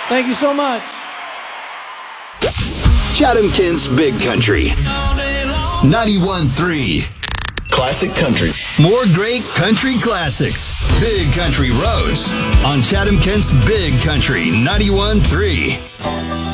Thank you so much. Chatham-Kent's Big Country. 91.3. Classic Country. More great country classics. Big Country Roads on Chatham-Kent's Big Country 91.3.